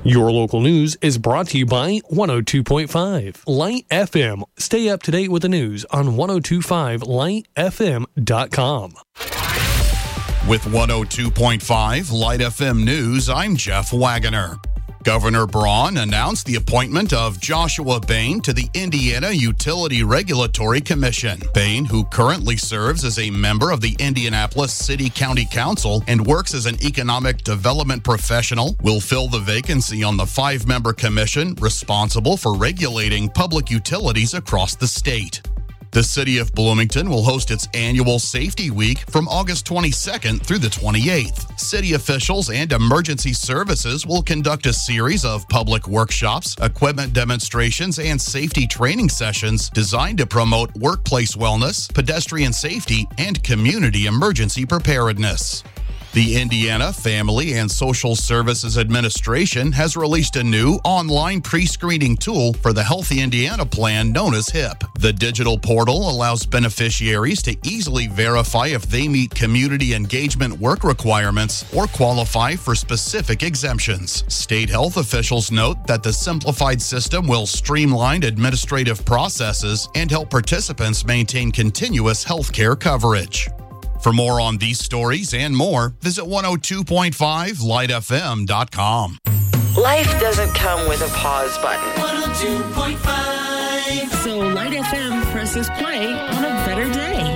Your local news is brought to you by 102.5 Light FM. Stay up to date with the news on 1025lightfm.com. With 102.5 Light FM News, I'm Jeff Wagoner. Governor Braun announced the appointment of Joshua Bain to the Indiana Utility Regulatory Commission. Bain, who currently serves as a member of the Indianapolis City County Council and works as an economic development professional, will fill the vacancy on the 5-member commission responsible for regulating public utilities across the state. The City of Bloomington will host its annual Safety Week from August 22nd through the 28th. City officials and emergency services will conduct a series of public workshops, equipment demonstrations, and safety training sessions designed to promote workplace wellness, pedestrian safety, and community emergency preparedness. The Indiana Family and Social Services Administration has released a new online pre-screening tool for the Healthy Indiana plan known as HIP. The digital portal allows beneficiaries to easily verify if they meet community engagement work requirements or qualify for specific exemptions. State health officials note that the simplified system will streamline administrative processes and help participants maintain continuous health care coverage. For more on these stories and more, visit 102.5lightfm.com. Life doesn't come with a pause button. 102.5. So Light FM presses play on a better day.